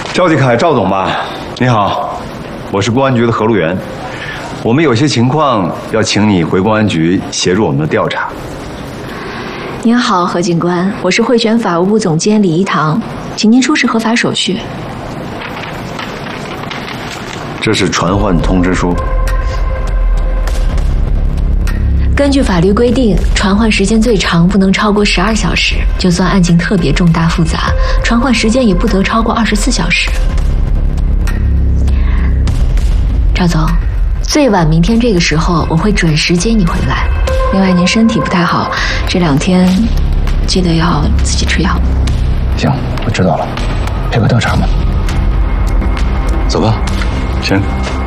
赵继凯，赵总吧？你好，我是公安局的何路元，我们有些情况要请你回公安局协助我们的调查。 您好，何警官，我是汇泉法务部总监李一堂，请您出示合法手续。 这是传唤通知书。 根据法律规定，传唤时间最长不能超过12小时，就算案情特别重大复杂，传唤时间也不得超过24小时。赵总，最晚明天这个时候我会准时接你回来。另外，您身体不太好，这2天记得要自己吃药。 行，我知道了，配合调查嘛。 走吧，行。